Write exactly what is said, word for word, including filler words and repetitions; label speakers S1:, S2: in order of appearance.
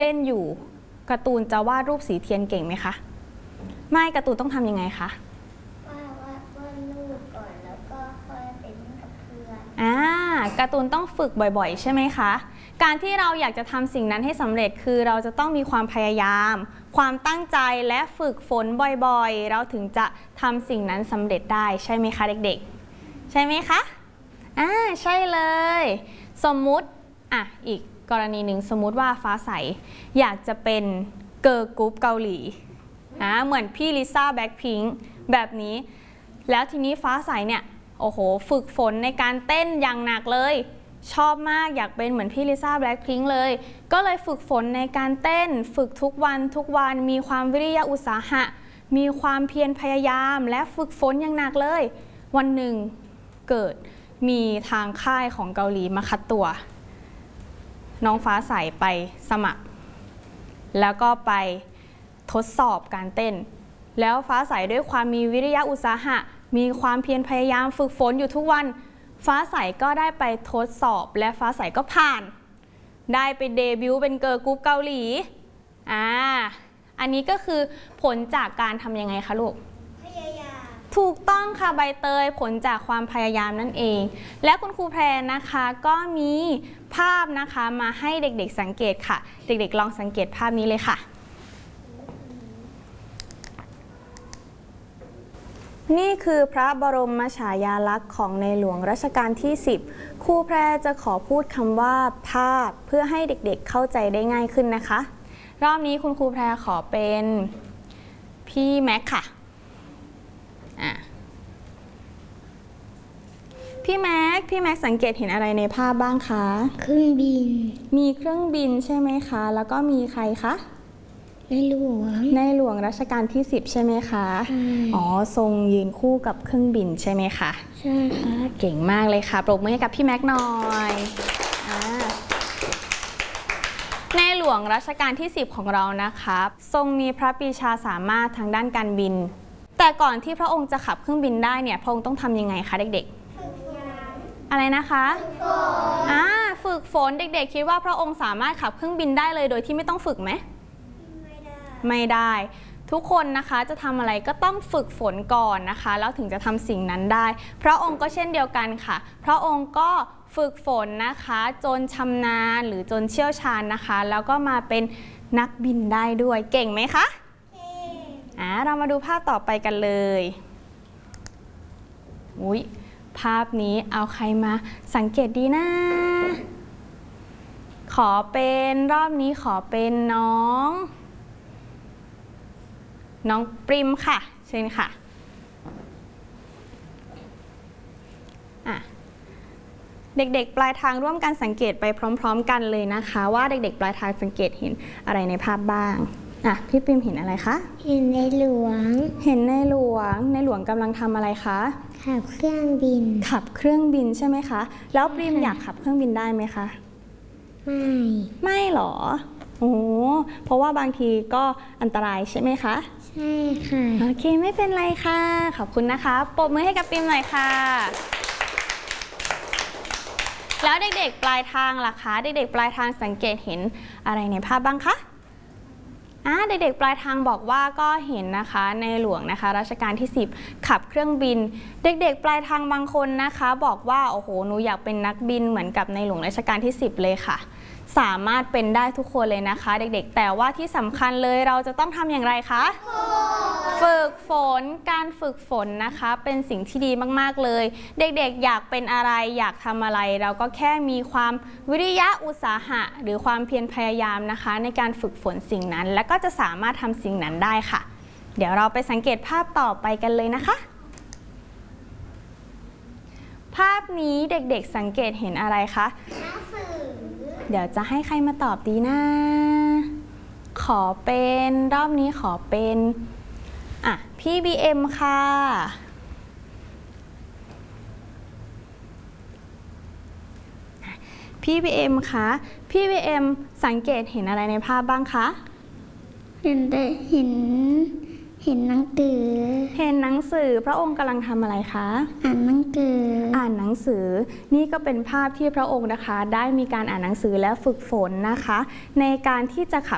S1: เล่นอยู่การ์ตูนจะวาดรูปสีเทียนเก่งไหมคะไม่การ์ตูนต้องทำยังไงคะ
S2: วาดวาดวาดรูปก่อนแล้วก็ค่อยไปเล่นกับเพื่อน
S1: อ่าการ์ตูนต้องฝึกบ่อยๆใช่ไหมคะการที่เราอยากจะทำสิ่งนั้นให้สำเร็จคือเราจะต้องมีความพยายามความตั้งใจและฝึกฝนบ่อยๆเราถึงจะทำสิ่งนั้นสำเร็จได้ใช่ไหมคะเด็กๆใช่ไหมคะอ่าใช่เลยสมมุติอ่ะอีกกรณีหนึ่งสมมุติว่าฟ้าใสอยากจะเป็นเกิร์ลกรุ๊ปเกาหลีอ่าเหมือนพี่ลิซ่าแบ็คพิงค์แบบนี้แล้วทีนี้ฟ้าใสเนี่ยโอ้โหฝึกฝนในการเต้นอย่างหนักเลยชอบมากอยากเป็นเหมือนพี่ลิซ่าแบล็คพิงค์เลยก็เลยฝึกฝนในการเต้นฝึกทุกวันทุกวันมีความวิริยะอุตสาหะมีความเพียรพยายามและฝึกฝนอย่างหนักเลยวันหนึ่งเกิดมีทางค่ายของเกาหลีมาคัดตัวน้องฟ้าใสไปสมัครแล้วก็ไปทดสอบการเต้นแล้วฟ้าใสด้วยความมีวิริยะอุตสาหะมีความเพียรพยายามฝึกฝนอยู่ทุกวันฟ้าใสก็ได้ไปทดสอบและฟ้าใสก็ผ่านได้ไปเดบิวต์เป็นเกิร์ลกรุ๊ปเกาหลีอ่าอันนี้ก็คือผลจากการทำยังไงคะลูก
S2: พยายาม
S1: ถูกต้องค่ะใบเตยผลจากความพยายามนั่นเองและคุณครูแพรนะคะก็มีภาพนะคะมาให้เด็กๆสังเกตค่ะเด็กๆลองสังเกตภาพนี้เลยค่ะนี่คือพระบรมฉายาลักษณ์ของในหลวงรัชกาลที่สิบครูแพรจะขอพูดคำว่าภาพเพื่อให้เด็กๆ เ, เข้าใจได้ง่ายขึ้นนะคะรอบนี้คุณครูแพรขอเป็นพี่แม็กค่ะอ่ะพี่แม็กพี่แม็กสังเกตเห็นอะไรในภาพบ้างคะ
S2: เครื่องบิน
S1: มีเครื่องบินใช่ไหมคะแล้วก็มีใครคะ
S2: ในหลวง
S1: ในหลวงรัชกาลที่สิบใช่ไหมคะอ๋อทรงยืนคู่กับเครื่องบินใช่ไหมคะ
S2: ใช่ค่ะ
S1: เก่งมากเลยค่ะปรบมือให้กับพี่แม็กหน่อยในหลวงรัชกาลที่สิบของเรานะคะทรงมีพระปรีชาสามารถทางด้านการบินแต่ก่อนที่พระองค์จะขับเครื่องบินได้เนี่ยพระองค์ต้องทำยังไงคะเด็กๆอะไรนะคะอ่าฝึกฝนเด็กๆคิดว่าพระองค์สามารถขับเครื่องบินได้เลยโดยที่ไม่ต้องฝึกไหมไม่ได้ทุกคนนะคะจะทำอะไรก็ต้องฝึกฝนก่อนนะคะแล้วถึงจะทำสิ่งนั้นได้พระองค์ก็เช่นเดียวกันค่ะพระองค์ก็ฝึกฝนนะคะจนชำนาญหรือจนเชี่ยวชาญนะคะแล้วก็มาเป็นนักบินได้ด้วยเก่งไหมคะเก่งอ่าเรามาดูภาพต่อไปกันเลยอุ๊ยภาพนี้เอาใครมาสังเกตดีนะขอเป็นรอบนี้ขอเป็นน้องน้องปริมค่ะเชิญค่ะอ่ะเด็กๆปลายทางร่วมกันสังเกตไปพร้อมๆกันเลยนะคะว่าเด็กๆปลายทางสังเกตเห็นอะไรในภาพบ้างอ่ะพี่ปริมเห็นอะไรคะ
S2: เห็นในหลวง
S1: เห็นในหลวงในหลวงกำลังทำอะไรคะ
S2: ขับเครื่องบิน
S1: ขับเครื่องบินใช่ไหมคะแล้วปริมอยากขับเครื่องบินได้ไหมคะ
S2: ไม่
S1: ไม่หรอโอ้เพราะว่าบางทีก็อันตรายใช่ไหมคะ
S2: ใช่ค่ะ
S1: โอเคไม่เป็นไรค่ะขอบคุณนะคะปรบมือให้กับปิมหน่อยค่ะแล้วเด็กๆปลายทางล่ะคะเด็กๆปลายทางสังเกตเห็นอะไรในภาพบ้างคะอ่าเด็กๆปลายทางบอกว่าก็เห็นนะคะในหลวงนะคะรัชกาลที่สิบขับเครื่องบินเด็กๆปลายทางบางคนนะคะบอกว่าโอ้โหหนูอยากเป็นนักบินเหมือนกับในหลวงรัชกาลที่สิบเลยค่ะสามารถเป็นได้ทุกคนเลยนะคะเด็กๆแต่ว่าที่สำคัญเลยเราจะต้องทำอย่างไรคะฝึกฝนการฝึกฝนนะคะเป็นสิ่งที่ดีมากๆเลยเด็กๆอยากเป็นอะไรอยากทำอะไรเราก็แค่มีความวิริยะอุตสาหะหรือความเพียรพยายามนะคะในการฝึกฝนสิ่งนั้นและก็จะสามารถทำสิ่งนั้นได้ค่ะเดี๋ยวเราไปสังเกตภาพต่อไปกันเลยนะคะภาพนี้เด็กๆสังเกตเห็นอะไรคะเดี๋ยวจะให้ใครมาตอบดีนะขอเป็นรอบนี้ขอเป็นอ่ะพี่ บี เอ็ม ค่ะพี่ บี เอ็ม คะพี่ บี เอ็ม สังเกตเห็นอะไรในภาพบ้างคะ
S2: เห็นได้เห็นเห็นหนังสือ
S1: เห็นหนังสือพระองค์กำลังทำอะไรคะ
S2: อ่านหนังสือ
S1: อ่านหนังสือนี่ก็เป็นภาพที่พระองค์นะคะได้มีการอ่านหนังสือและฝึกฝนนะคะในการที่จะขับ